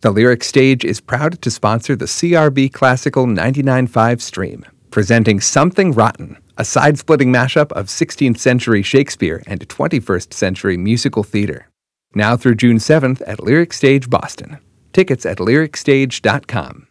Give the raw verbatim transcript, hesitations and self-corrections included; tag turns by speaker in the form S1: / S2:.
S1: The Lyric Stage is proud to sponsor the C R B Classical ninety-nine point five stream, presenting Something Rotten, a side-splitting mashup of sixteenth century Shakespeare and twenty-first century musical theater. Now through June seventh at Lyric Stage Boston. Tickets at lyric stage dot com.